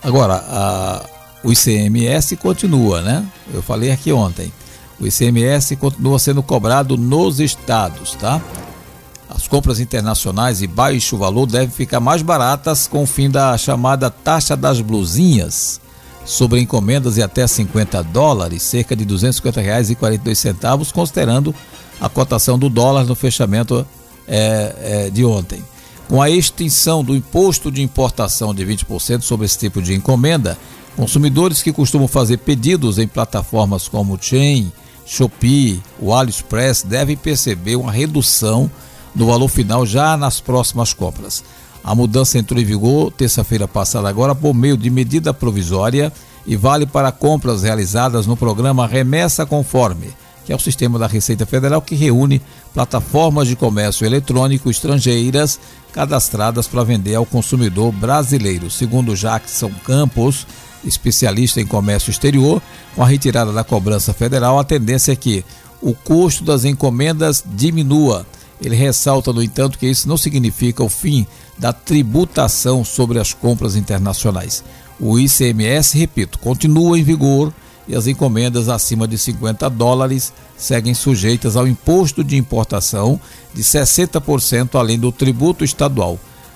Agora, o ICMS continua, né? Eu falei aqui ontem. O ICMS continua sendo cobrado nos estados, tá? As compras internacionais de baixo valor devem ficar mais baratas com o fim da chamada taxa das blusinhas sobre encomendas de até $50, cerca de R$ 250,42, considerando a cotação do dólar no fechamento de ontem. Com a extinção do imposto de importação de 20% sobre esse tipo de encomenda, consumidores que costumam fazer pedidos em plataformas como o Shein, Shopee, o AliExpress devem perceber uma redução no valor final já nas próximas compras. A mudança entrou em vigor terça-feira passada agora por meio de medida provisória e vale para compras realizadas no programa Remessa Conforme, que é o sistema da Receita Federal que reúne plataformas de comércio eletrônico estrangeiras cadastradas para vender ao consumidor brasileiro. Segundo Jackson Campos, especialista em comércio exterior, com a retirada da cobrança federal, a tendência é que o custo das encomendas diminua. Ele ressalta, no entanto, que isso não significa o fim da tributação sobre as compras internacionais. O ICMS, repito, continua em vigor e as encomendas acima de $50 seguem sujeitas ao imposto de importação de 60%, além do tributo estadual.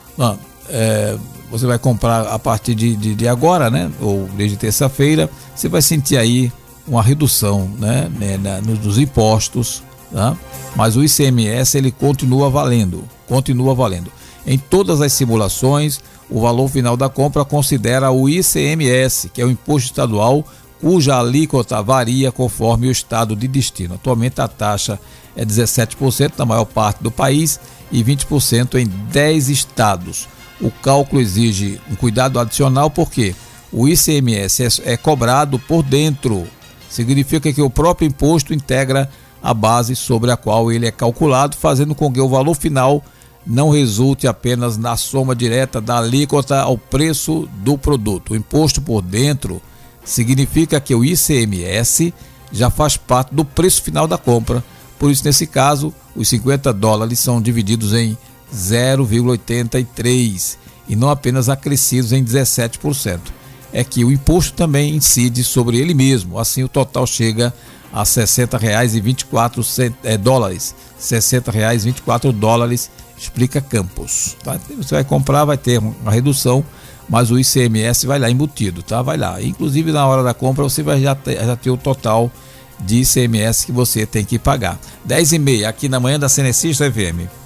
Você vai comprar a partir de agora, né? Ou desde terça-feira, você vai sentir aí uma redução, né? Nos impostos, tá? Mas o ICMS ele continua valendo. Em todas as simulações, o valor final da compra considera o ICMS, que é o imposto estadual, cuja alíquota varia conforme o estado de destino. Atualmente a taxa é 17% na maior parte do país e 20% em 10 estados. O cálculo exige um cuidado adicional porque o ICMS é cobrado por dentro. Significa que o próprio imposto integra a base sobre a qual ele é calculado, fazendo com que o valor final não resulte apenas na soma direta da alíquota ao preço do produto. O imposto por dentro significa que o ICMS já faz parte do preço final da compra. Por isso, nesse caso, os $50 são divididos em 0,83 e não apenas acrescidos em 17%. É que o imposto também incide sobre ele mesmo. Assim, o total chega a $60,24. $60,24, explica Campos. Tá? Você vai comprar, vai ter uma redução, mas o ICMS vai lá embutido, tá? Vai lá. Inclusive, na hora da compra, você vai já ter o total de ICMS que você tem que pagar. 10h30 aqui na manhã da Cenecista FM.